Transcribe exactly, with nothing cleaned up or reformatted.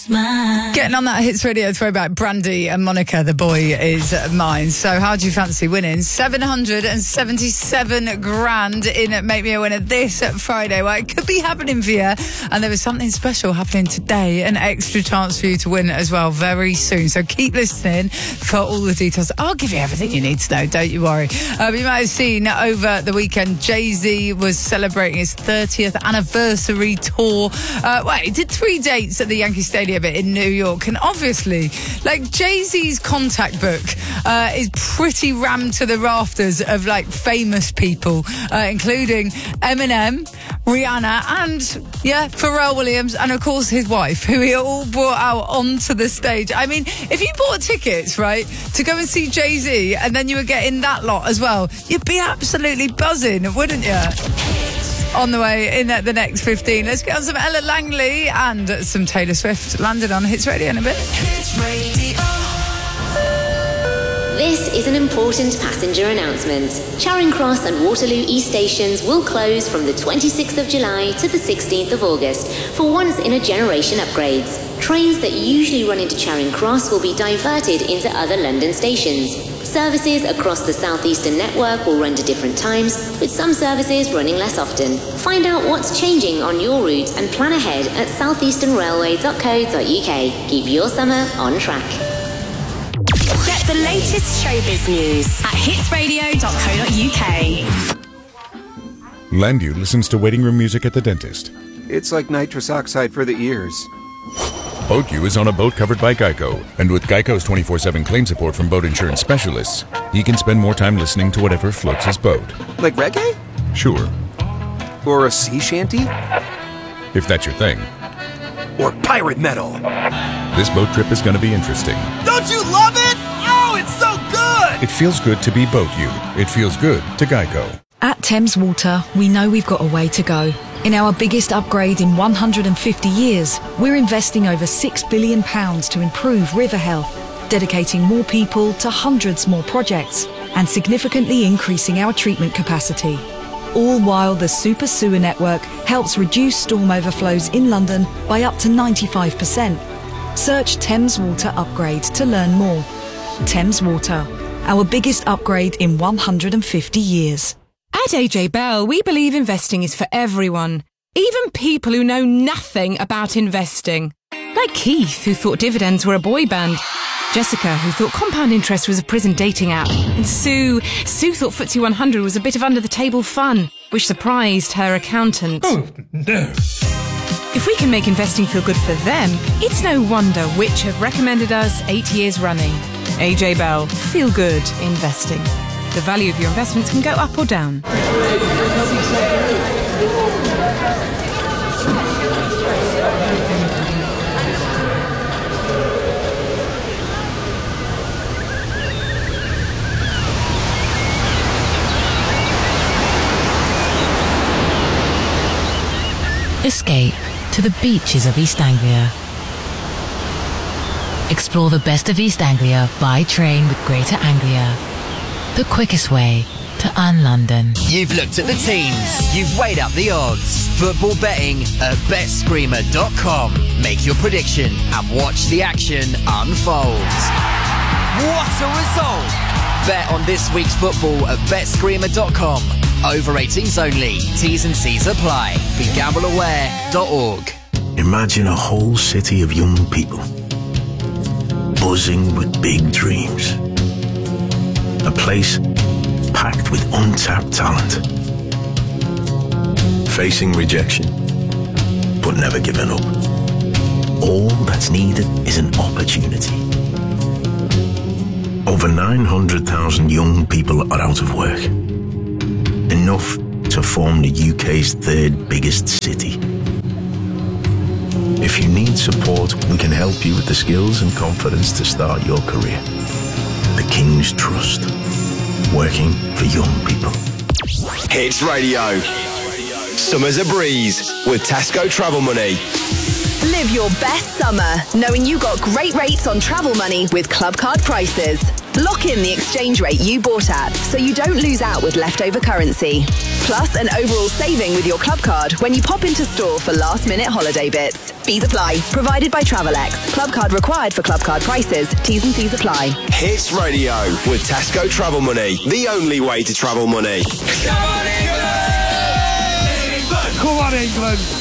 Getting on that Hits Radio throwback, Brandy and Monica, The Boy Is Mine. So how do you fancy winning seven hundred seventy-seven grand in Make Me a Winner this Friday? Well, it could be happening for you, and there is something special happening today, an extra chance for you to win as well very soon. So keep listening for all the details. I'll give you everything you need to know, don't you worry. Uh, you might have seen over the weekend Jay-Z was celebrating his thirtieth anniversary tour. Uh, well, he did three dates at the Yankee Stadium in New York, and obviously, like, Jay-Z's contact book uh, is pretty rammed to the rafters of like famous people, uh, including Eminem, Rihanna, and yeah, Pharrell Williams, and of course his wife, who he all brought out onto the stage. I mean, if you bought tickets, right, to go and see Jay-Z, and then you were getting that lot as well, you'd be absolutely buzzing, wouldn't you? On the way in at the next fifteen. Let's get on some Ella Langley and some Taylor Swift. Landed on Hits Radio in a bit. Hits Radio. This is an important passenger announcement. Charing Cross and Waterloo East stations will close from the twenty-sixth of July to the sixteenth of August for once-in-a-generation upgrades. Trains that usually run into Charing Cross will be diverted into other London stations. Services across the southeastern network will run to different times, with some services running less often. Find out what's changing on your route and plan ahead at southeastern railway dot co dot uk. Keep your summer on track. Get the latest showbiz news at hits radio dot co dot uk. Landu listens to waiting room music at the dentist. It's like nitrous oxide for the ears. BoatU is on a boat covered by Geico, and with Geico's twenty-four seven claim support from boat insurance specialists, he can spend more time listening to whatever floats his boat. Like reggae? Sure. Or a sea shanty? If that's your thing. Or pirate metal. This boat trip is going to be interesting. Don't you love it? Oh, it's so good! It feels good to be BoatU. It feels good to Geico. At Thames Water, we know we've got a way to go. In our biggest upgrade in one hundred fifty years, we're investing over six billion pounds to improve river health, dedicating more people to hundreds more projects, and significantly increasing our treatment capacity. All while the Super Sewer Network helps reduce storm overflows in London by up to ninety-five percent. Search Thames Water Upgrade to learn more. Thames Water, our biggest upgrade in one hundred fifty years. At A J Bell, we believe investing is for everyone, even people who know nothing about investing. Like Keith, who thought dividends were a boy band. Jessica, who thought compound interest was a prison dating app. And Sue, Sue thought F T S E one hundred was a bit of under-the-table fun, which surprised her accountant. Oh, no. If we can make investing feel good for them, it's no wonder which have recommended us eight years running. A J Bell, feel good investing. The value of your investments can go up or down. Escape to the beaches of East Anglia. Explore the best of East Anglia by train with Greater Anglia. The quickest way to un-London. You've looked at the teams. You've weighed up the odds. Football betting at bet screamer dot com. Make your prediction and watch the action unfold. What a result! Bet on this week's football at bet screamer dot com. Over eighteens only. T's and C's apply. Be gamble aware dot org. Imagine a whole city of young people buzzing with big dreams. A place packed with untapped talent. Facing rejection, but never giving up. All that's needed is an opportunity. Over nine hundred thousand young people are out of work. Enough to form the U K's third biggest city. If you need support, we can help you with the skills and confidence to start your career. The King's Trust, working for young people. Hits Radio. Summer's a breeze with Tesco Travel Money. Live your best summer, knowing you got great rates on travel money with Club Card prices. Lock in the exchange rate you bought at so you don't lose out with leftover currency. Plus an overall saving with your club card when you pop into store for last minute holiday bits. Fees apply. Provided by Travelex. Club card required for club card prices. T's and C's apply. Hits Radio with Tasco Travel Money. The only way to travel money. Come on, England! Come on, England!